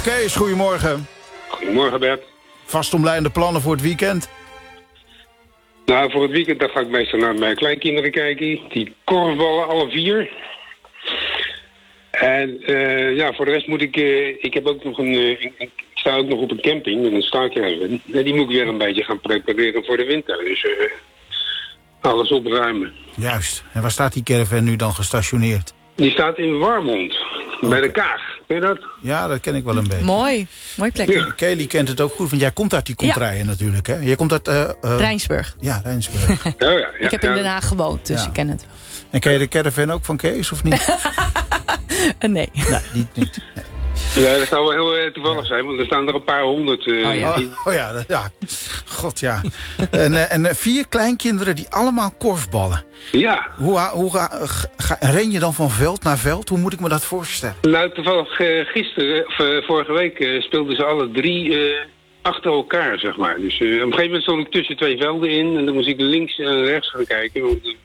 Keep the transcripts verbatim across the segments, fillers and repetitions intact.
Kees, goedemorgen. Goedemorgen Bert. Vastomlijnde plannen voor het weekend? Nou, voor het weekend dan ga ik meestal naar mijn kleinkinderen kijken. Die korfballen, alle vier. En uh, ja, voor de rest moet ik... Uh, ik heb ook nog een... Uh, ik, ik sta ook nog op een camping met een starcaravan. En die moet ik weer een beetje gaan prepareren voor de winter. Dus uh, alles opruimen. Juist. En waar staat die caravan nu dan gestationeerd? Die staat in Warmond. Okay. Bij de Kaag. Ken je dat? Ja, dat ken ik wel een beetje. Mooi. Mooi plekje. Ja. Kelly kent het ook goed, want jij komt uit die contraien ja. natuurlijk, hè? Jij komt uit... Uh, uh, Rijnsburg. Ja, Rijnsburg. oh, ja, ja, ik heb ja. in Den Haag gewoond, dus ja. ik ken het. En ken je de caravan ook van Kees, of niet? nee. Nee, niet. niet. Nee. Ja, dat zou wel heel uh, toevallig zijn, want er staan er een paar honderd. Uh, oh, ja. Oh, oh ja, ja. God ja. en uh, en uh, vier kleinkinderen die allemaal korfballen. Ja. Hoe, hoe ga, ga, ren je dan van veld naar veld? Hoe moet ik me dat voorstellen? Nou, toevallig uh, gisteren, of uh, vorige week, uh, speelden ze alle drie uh, achter elkaar, zeg maar. Dus uh, op een gegeven moment stond ik tussen twee velden in en dan moest ik links en rechts gaan kijken. Want, uh,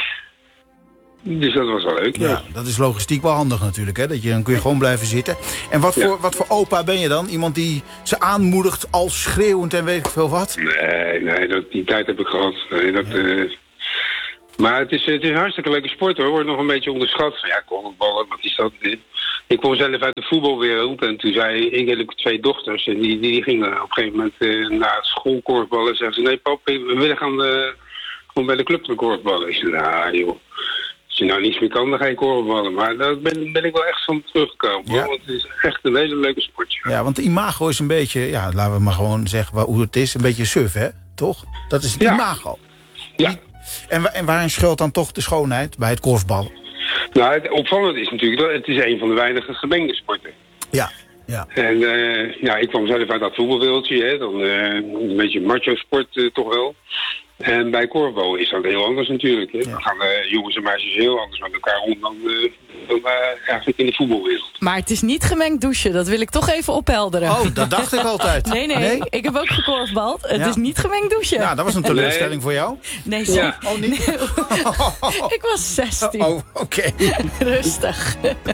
Dus dat was wel leuk, ja. ja. Dat is logistiek wel handig natuurlijk, hè? Dat je, dan kun je gewoon blijven zitten. En wat voor, ja. wat voor opa ben je dan? Iemand die ze aanmoedigt al schreeuwend en weet ik veel wat? Nee, nee, dat, die tijd heb ik gehad. Nee, dat, ja. uh, maar het is, het is een hartstikke leuke sport, hoor. Wordt nog een beetje onderschat. Ja, korfballen, wat is dat? Ik kom zelf uit de voetbalwereld en toen zei ik, ik heb twee dochters en die, die gingen op een gegeven moment uh, naar schoolkorfballen en zeggen ze, nee pap, we willen gaan uh, gewoon bij de club de korfballen. Ik zei, nou joh. Als je nou niets meer kan, dan ga je korfballen. Maar daar ben, ben ik wel echt van teruggekomen. Ja. Want het is echt een hele leuke sport. Ja, ja, want de imago is een beetje... Ja, laten we maar gewoon zeggen hoe het is. Een beetje suf, hè? Toch? Dat is het ja. imago. Ja. En, en waarin schuilt dan toch de schoonheid bij het korfballen? Nou, het opvallende is natuurlijk... dat het is een van de weinige gemengde sporten. Ja. Ja. En uh, ja, ik kwam zelf uit dat voetbalwereldje. Hè? Dan, uh, een beetje macho sport uh, toch wel. En bij korfbal is dat heel anders natuurlijk. Hè? Ja. Dan gaan uh, jongens en meisjes heel anders met elkaar om dan, uh, dan uh, eigenlijk in de voetbalwereld. Maar het is niet gemengd douchen, dat wil ik toch even ophelderen. Oh, dat dacht ik altijd. Nee, nee, nee, ik heb ook gekorfbald. Het ja. is niet gemengd douchen. Ja, dat was een teleurstelling nee. voor jou? Nee, sorry. Ja. Oh, niet? Nee. Ik was zestien. Oh, oké. Okay. Rustig.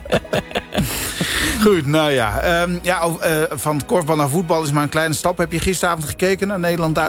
Goed, nou ja. Um, ja uh, van korfbal naar voetbal is maar een kleine stap. Heb je gisteravond gekeken naar Nederland,